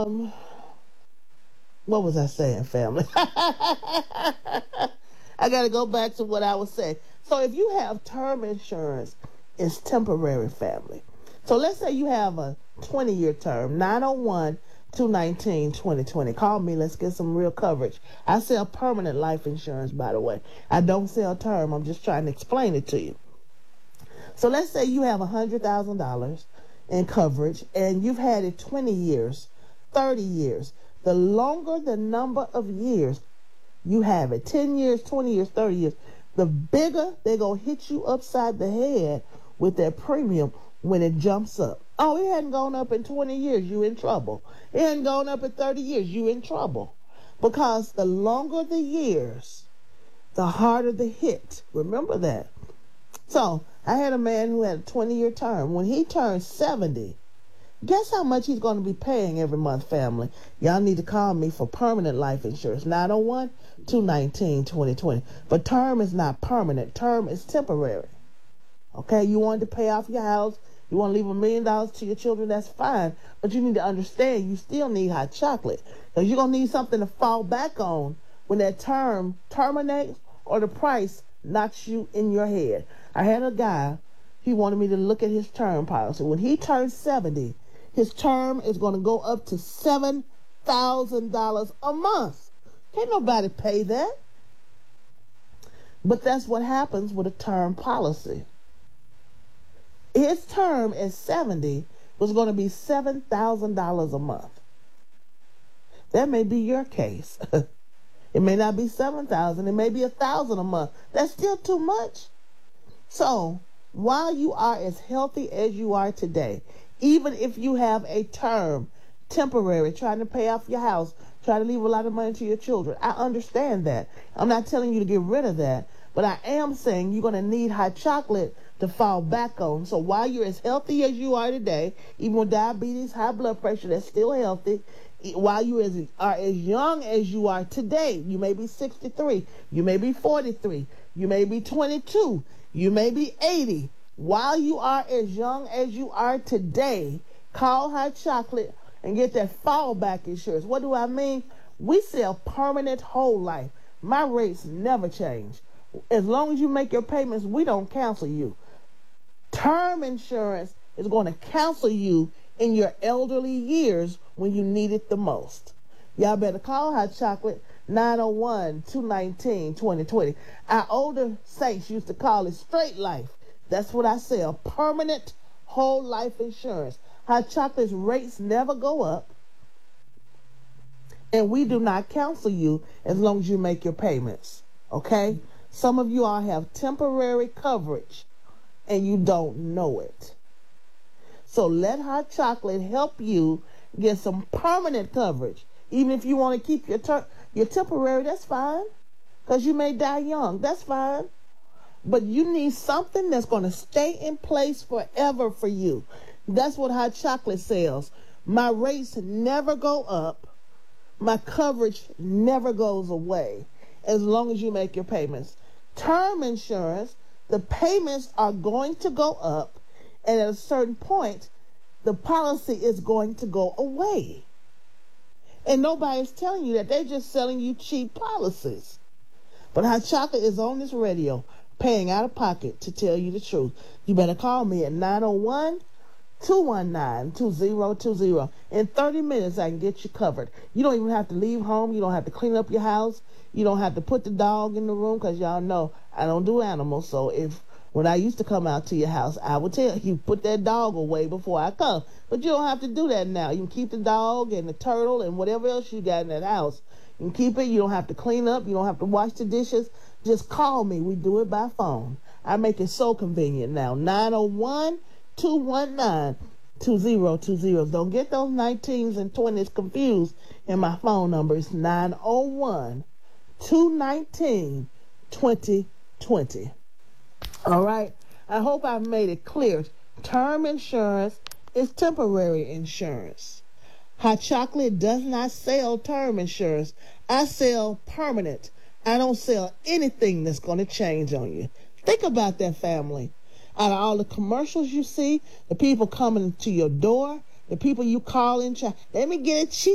what was I saying, family? I got to go back to what I was saying. So if you have term insurance, it's temporary, family. So let's say you have a 20-year term, 901-219-2020. Call me. Let's get some real coverage. I sell permanent life insurance, by the way. I don't sell term. I'm just trying to explain it to you. So let's say you have $100,000 in coverage, and you've had it 20 years, 30 years. The longer the number of years you have it, 10 years, 20 years, 30 years, the bigger they're going to hit you upside the head with that premium when it jumps up. Oh, it hadn't gone up in 20 years, you in trouble. It hadn't gone up in 30 years, you in trouble. Because the longer the years, the harder the hit. Remember that. So I had a man who had a 20-year term. When he turned 70, guess how much he's going to be paying every month, family? Y'all need to call me for permanent life insurance, 901-219-2020. But term is not permanent. Term is temporary. Okay, you wanted to pay off your house. You want to leave $1 million to your children, that's fine. But you need to understand you still need hot chocolate. Because you're going to need something to fall back on when that term terminates or the price knocks you in your head. I had a guy, he wanted me to look at his term policy. When he turns 70, his term is going to go up to $7,000 a month. Can't nobody pay that. But that's what happens with a term policy. His term at 70 was going to be $7,000 a month. That may be your case. It may not be $7,000. It may be $1,000 a month. That's still too much. So while you are as healthy as you are today, even if you have a term, temporary, trying to pay off your house, trying to leave a lot of money to your children, I understand that. I'm not telling you to get rid of that, but I am saying you're going to need hot chocolate to fall back on. So while you're as healthy as you are today, even with diabetes, high blood pressure, that's still healthy. While you are as young as you are today, you may be 63, you may be 43, you may be 22, you may be 80. While you are as young as you are today, call Hot Chocolate and get that fallback insurance. What do I mean? We sell permanent whole life. My rates never change. As long as you make your payments, we don't cancel you. Term insurance is going to cancel you in your elderly years when you need it the most. Y'all better call Hot Chocolate, 901-219-2020. Our older saints used to call it straight life. That's what I sell, permanent whole life insurance. Hot Chocolate's rates never go up, and we do not cancel you as long as you make your payments, okay? Some of you all have temporary coverage, and you don't know it. So let Hot Chocolate help you get some permanent coverage. Even if you want to keep your temporary, that's fine. Because you may die young, that's fine. But you need something that's going to stay in place forever for you. That's what Hot Chocolate sells. My rates never go up. My coverage never goes away as long as you make your payments. Term insurance, the payments are going to go up. And at a certain point, the policy is going to go away. And nobody's telling you that. They're just selling you cheap policies. But Hot Chocolate is on this radio, paying out of pocket to tell you the truth. You better call me at 901-219-2020. In 30 minutes, I can get you covered. You don't even have to leave home. You don't have to clean up your house. You don't have to put the dog in the room, because y'all know I don't do animals. So when I used to come out to your house, I would tell you, put that dog away before I come. But you don't have to do that now. You can keep the dog and the turtle and whatever else you got in that house. You can keep it. You don't have to clean up. You don't have to wash the dishes. Just call me. We do it by phone. I make it so convenient now. 901-219-2020. Don't get those 19s and 20s confused. And my phone number is 901-219-2020. All right. I hope I've made it clear. Term insurance is temporary insurance. Hot Chocolate does not sell term insurance. I sell permanent. I don't sell anything that's going to change on you. Think about that, family. Out of all the commercials you see, the people coming to your door, the people you call in, let me get it cheap.